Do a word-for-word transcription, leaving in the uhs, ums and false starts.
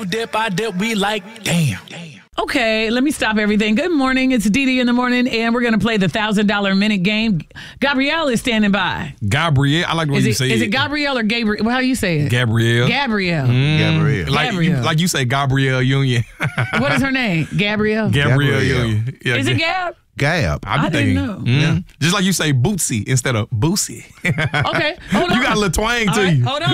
Dip, I dip, we like, damn. Okay, let me stop everything. Good morning. It's Dee Dee in the morning, and we're going to play the one thousand dollars minute game. Gabrielle is standing by. Gabrielle. I like the way Is you it, say it. is it Gabrielle or Gabriel? Well, how you say it? Gabrielle. Gabrielle. Mm. Gabrielle. Like, Gabrielle. You, like you say Gabrielle Union. What is her name? Gabrielle? Gabrielle, Gabrielle. Union. Yeah, Is it Ga- Gab? Gab. I, be I thinking, didn't know. mm. Yeah. Just like you say Bootsy instead of Boosie. Okay, hold on. You got a little twang All to right, you. hold on.